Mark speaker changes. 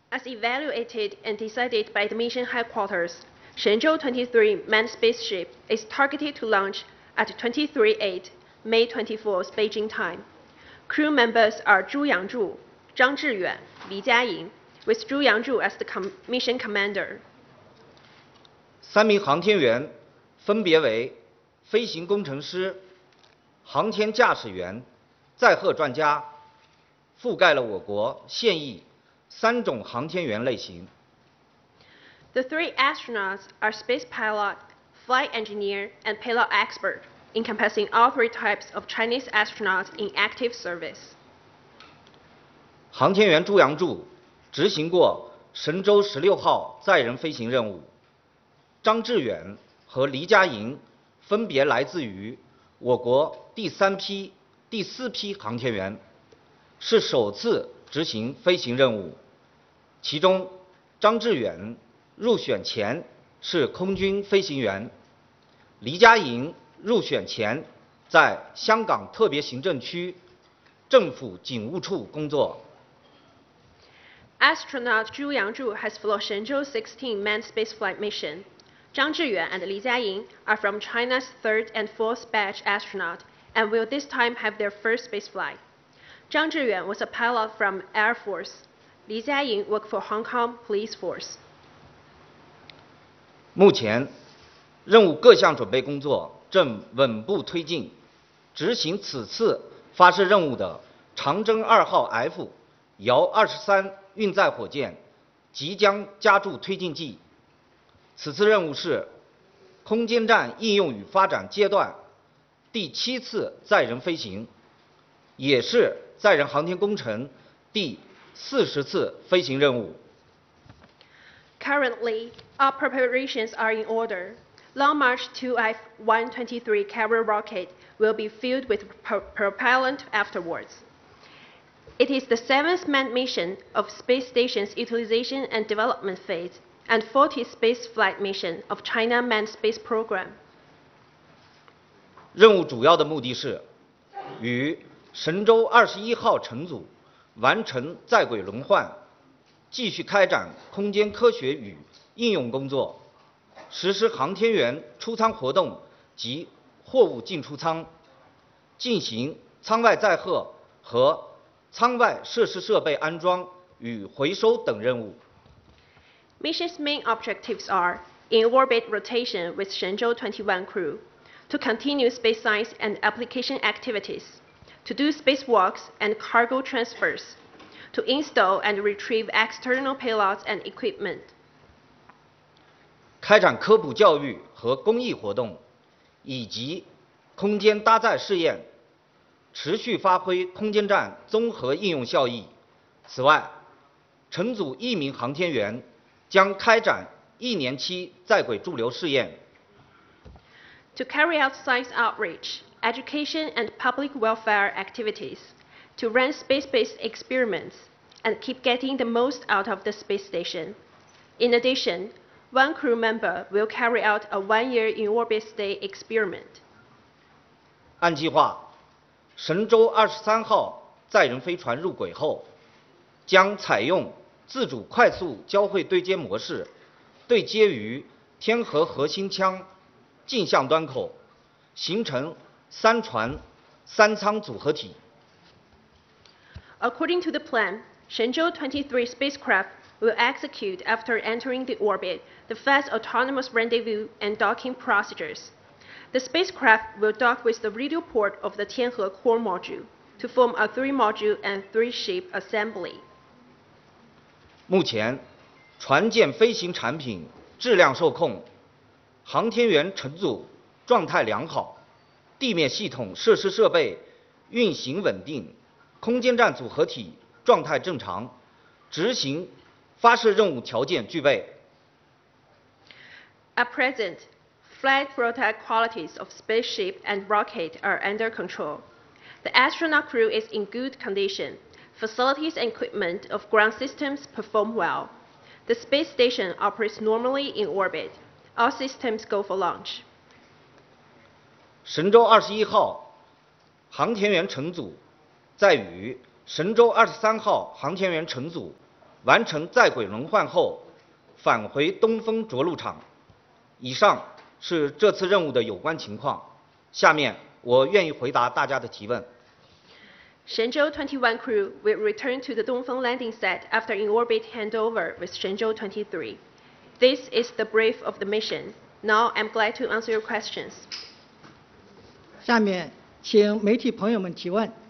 Speaker 1: As evaluated and decided by the mission headquarters, Shenzhou 23 manned spaceship is targeted to launch at 23:08 May 24th Beijing time. Crew members are Zhu Yangzhu, Zhang Zhiyuan, Li Jiaying, with Zhu Yangzhu as the mission commander.
Speaker 2: 3名航天员分别为飞行工程师、航天驾驶员、载荷专家，覆盖了我国现役3种航天员类型。
Speaker 1: The 3 astronauts are space pilot, flight engineer, and payload expert, encompassing all 3 types of Chinese astronauts in active service.
Speaker 2: 航天员朱杨柱执行过神舟16号载人飞行任务，张志远和黎佳莹分别来自于我国第3批、第4批航天员，是首次执行飞行任务。其中，张志远入选前是空军飞行员，黎佳莹入选前在香港特别行政区政府警务处工作。
Speaker 1: Astronaut Zhu Yangzhu has flown Shenzhou 16 manned spaceflight mission. Zhang Zhiyuan and Li Jiaying are from China's 3rd and 4th batch astronaut and will this time have their first spaceflight. Zhang Zhiyuan was a pilot from Air Force. Li Jiaying worked for Hong Kong Police Force.
Speaker 2: 目前，任务各项准备工作正稳步推进。执行此次发射任务的长征2号 F 遥23运载火箭即将加注推进剂。此次任务是空间站应用与发展阶段第7次载人飞行，也是载人航天工程第40次飞行任务。
Speaker 1: Currently, all preparations are in order. Long March 2F-123 carrier rocket will be filled with propellant afterwards. It is the 7th manned mission of space station's utilization and development phase, and 40th space flight mission of China Manned Space Program.
Speaker 2: 任务主要的目的是与神舟21号乘组完成在轨轮换，继续开展空间科学与应用工作，实施航天员出舱活动及货物进出舱，进行舱外载荷和舱外设施设备安装与回收等任务。
Speaker 1: Mission's main objectives are in-orbit rotation with Shenzhou 21 crew, to continue space science and application activities, to do spacewalks and cargo transfers, to install and retrieve external payloads and equipment.
Speaker 2: 开展科普教育和公益活动，以及空间搭载试验，持续发挥空间站综合应用效益。此外，乘组1名航天员将开展1年期在轨驻留试验。
Speaker 1: To carry out science outreach, education, and public welfare activities, to run space-based experiments, and keep getting the most out of the space station. In addition, 1 crew member will carry out a 1-year in-orbit stay experiment.
Speaker 2: 按计划，神舟23号载人飞船入轨后，将采用自主快速交会对接模式，对接于天河核心腔径向端口，形成3船3舱组合体。
Speaker 1: According to the plan, Shenzhou 23 spacecraft will execute after entering the orbit the fast autonomous rendezvous and docking procedures. The spacecraft will dock with the radio port of the Tianhe core module to form a 3-module and 3-ship assembly.
Speaker 2: 目前，船舰飞行产品质量受控，航天员乘组状态良好，地面系统设施设备运行稳定，空间站组合体状态正常，执行发射任务条件具备。
Speaker 1: At present, flight product qualities of spaceship and rocket are under control. The astronaut crew is in good condition. Facilities and equipment of ground systems perform well. The space station operates normally in orbit. All systems go for launch.
Speaker 2: 神舟21号航天员乘组在与神舟23号航天员乘组完成在轨轮换后，返回东风着陆场。以上是这次任务的有关情况。下面我愿意回答大家的提问。
Speaker 1: Shenzhou 21 crew will return to the Dongfeng landing site after in-orbit handover with Shenzhou 23. This is the brief of the mission. Now I'm glad to answer your questions.
Speaker 3: 下面请媒体朋友们提问。